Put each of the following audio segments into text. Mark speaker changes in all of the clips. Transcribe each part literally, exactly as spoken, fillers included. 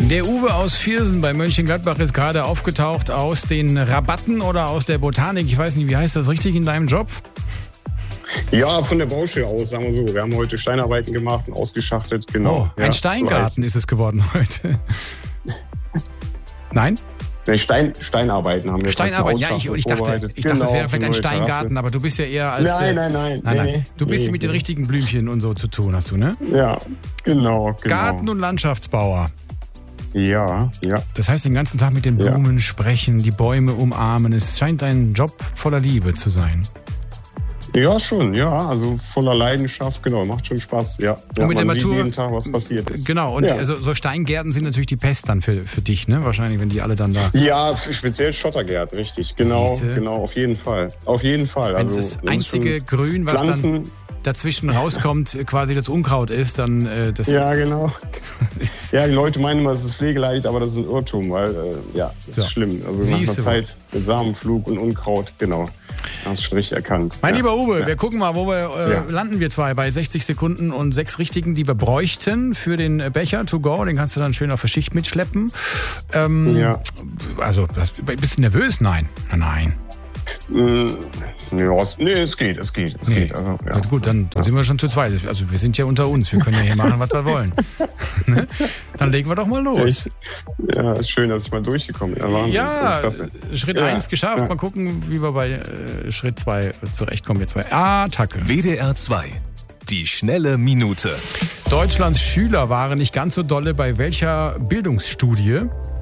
Speaker 1: Der Uwe aus Viersen bei Mönchengladbach ist gerade aufgetaucht aus den Rabatten oder aus der Botanik. Ich weiß nicht, wie heißt das richtig in deinem Job?
Speaker 2: Ja, von der Baustelle aus, sagen wir so. Wir haben heute Steinarbeiten gemacht und ausgeschachtet. Genau.
Speaker 1: Oh, ein
Speaker 2: ja,
Speaker 1: Steingarten so ist es geworden heute. Nein?
Speaker 2: Nee, Stein, Steinarbeiten haben wir.
Speaker 1: Steinarbeiten, ja, ich, ich dachte, ich dachte, das wäre vielleicht ein Steingarten, Terrasse. Aber du bist ja eher als...
Speaker 2: Nein, nein, nein. nein,
Speaker 1: nein. Du bist nee, mit nee. den richtigen Blümchen und so zu tun, hast du, ne?
Speaker 2: Ja, genau, genau.
Speaker 1: Garten- und Landschaftsbauer.
Speaker 2: Ja, ja.
Speaker 1: Das heißt, den ganzen Tag mit den Blumen ja. sprechen, die Bäume umarmen. Es scheint ein Job voller Liebe zu sein.
Speaker 2: Ja, schon, ja. Also voller Leidenschaft, genau. Macht schon Spaß, ja.
Speaker 1: Und mit
Speaker 2: man
Speaker 1: der Natur,
Speaker 2: sieht jeden Tag, was passiert ist.
Speaker 1: Genau, und
Speaker 2: ja.
Speaker 1: also, so Steingärten sind natürlich die Pest dann für, für dich, ne? Wahrscheinlich, wenn die alle dann da...
Speaker 2: Ja, speziell Schottergärten, richtig. Genau,
Speaker 1: Siehste?
Speaker 2: genau, auf jeden Fall. Auf jeden Fall.
Speaker 1: Wenn
Speaker 2: also,
Speaker 1: das einzige Grün, was
Speaker 2: Pflanzen,
Speaker 1: dann dazwischen rauskommt, quasi das Unkraut ist, dann äh, das
Speaker 2: ja,
Speaker 1: ist,
Speaker 2: genau. Ja, die Leute meinen immer, es ist pflegeleicht, aber das ist ein Irrtum, weil, äh, ja, das ja. ist schlimm. Also nach einer Zeit, Samenflug und Unkraut, genau. Hast du schon richtig erkannt.
Speaker 1: Mein
Speaker 2: ja.
Speaker 1: lieber Uwe,
Speaker 2: ja.
Speaker 1: wir gucken mal, wo wir äh, ja. landen wir zwei bei sechzig Sekunden und sechs Richtigen, die wir bräuchten für den Becher to go. Den kannst du dann schön auf der Schicht mitschleppen. Ähm, ja. Also, das, bist du nervös? Nein. Nein.
Speaker 2: Mm, ja, nee, es geht, es geht, es nee. geht. Also, ja.
Speaker 1: Gut, dann, dann sind wir schon zu zweit. Also wir sind ja unter uns, wir können ja hier machen, was wir wollen. Ne? Dann legen wir doch mal los.
Speaker 2: Ich, ja, ist schön, dass ich mal durchgekommen bin. Ja,
Speaker 1: ja Schritt eins ja. geschafft. Ja. Mal gucken, wie wir bei äh, Schritt zwei zurechtkommen. Wir zwei. Attacke.
Speaker 3: W D R zwei. Die schnelle Minute.
Speaker 1: Deutschlands Schüler waren nicht ganz so dolle bei welcher Bildungsstudie?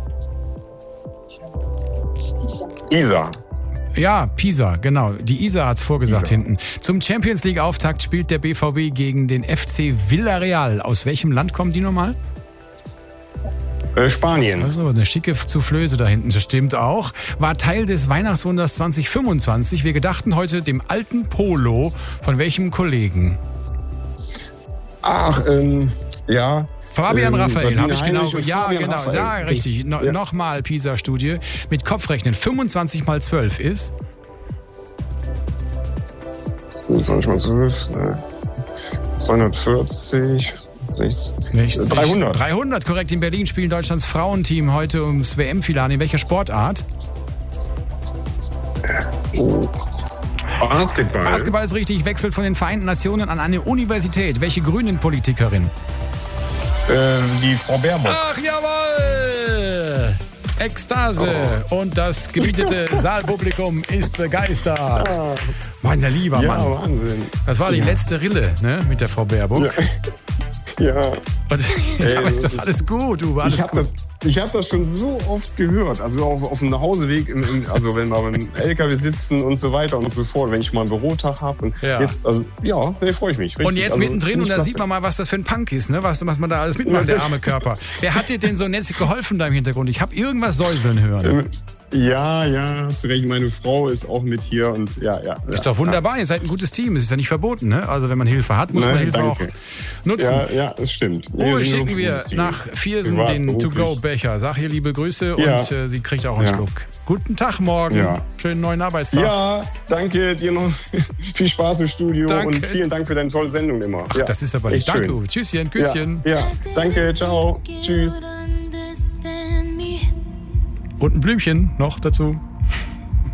Speaker 2: I S A.
Speaker 1: Ja, Pisa, genau. Die I S A hat's vorgesagt Pisa. Hinten. Zum Champions League Auftakt spielt der B V B gegen den F C Villarreal. Aus welchem Land kommen die nochmal?
Speaker 2: Äh, Spanien.
Speaker 1: Also eine schicke Soufflöse da hinten, das stimmt auch. War Teil des Weihnachtswunders zwanzig fünfundzwanzig. Wir gedachten heute dem alten Polo. Von welchem Kollegen?
Speaker 2: Ach, ähm, ja...
Speaker 1: Fabian ähm, Raphael, habe ich genau. Ja,
Speaker 2: Fabian
Speaker 1: genau.
Speaker 2: Raphael.
Speaker 1: Ja, richtig. No, ja. Nochmal Pisa-Studie. Mit Kopfrechnen. fünfundzwanzig mal zwölf ist?
Speaker 2: fünfundzwanzig mal zwölf, ne. zweihundertvierzig, sechzig, dreihundert.
Speaker 1: dreihundert, korrekt. In Berlin spielen Deutschlands Frauenteam heute ums W M-Finale. In welcher Sportart?
Speaker 2: Oh. Basketball.
Speaker 1: Basketball ist richtig. Wechselt von den Vereinten Nationen an eine Universität. Welche Grünen-Politikerin?
Speaker 2: Äh, die Frau Baerbock.
Speaker 1: Ach, jawohl! Ekstase. Oh. Und das gemietete Saalpublikum ist begeistert. Ah. Mein lieber
Speaker 2: ja,
Speaker 1: Mann.
Speaker 2: Ja, Wahnsinn.
Speaker 1: Das war die
Speaker 2: ja.
Speaker 1: letzte Rille, ne, mit der Frau Baerbock.
Speaker 2: Ja. Ja.
Speaker 1: Und,
Speaker 2: Ey,
Speaker 1: ja, aber ist doch alles gut, du, alles
Speaker 2: ich hab
Speaker 1: gut.
Speaker 2: Das, ich habe das schon so oft gehört, also auf, auf dem Nachhauseweg, im, im, also wenn wir im L K W sitzen und so weiter und so fort, wenn ich mal einen Bürotag habe.
Speaker 1: Ja.
Speaker 2: Jetzt, also, ja, nee, freue ich mich. Richtig.
Speaker 1: Und jetzt
Speaker 2: also,
Speaker 1: mittendrin, und da sieht man mal, was das für ein Punk ist, ne? was, was man da alles mitmacht, der arme Körper. Wer hat dir denn so nett geholfen da im Hintergrund? Ich habe irgendwas säuseln hören.
Speaker 2: Ja, ja, hast recht. Meine Frau ist auch mit hier und ja, ja.
Speaker 1: Ist doch wunderbar, ja. Ihr seid ein gutes Team. Es ist ja nicht verboten, ne? Also wenn man Hilfe hat, muss Nein, man Hilfe danke. auch nutzen.
Speaker 2: Ja, ja, das stimmt.
Speaker 1: Oh, schicken wir nach Viersen den To-Go-Becher. Sag hier liebe Grüße ja. und äh, sie kriegt auch einen ja. Schluck. Guten Tag morgen. Ja. Schönen neuen Arbeitstag.
Speaker 2: Ja, danke dir noch. Viel Spaß im Studio danke. Und vielen Dank für deine tolle Sendung immer.
Speaker 1: Ach,
Speaker 2: ja.
Speaker 1: das ist aber nicht. Danke, Uwe. Tschüsschen, Küsschen.
Speaker 2: Ja, ja, danke, ciao. Tschüss.
Speaker 1: Und ein Blümchen noch dazu.